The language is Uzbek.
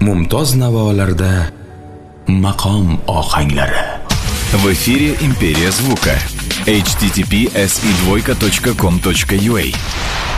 mumtoz navolarda maqom ohanglari. В эфире «Империя звука». http://si2.com.ua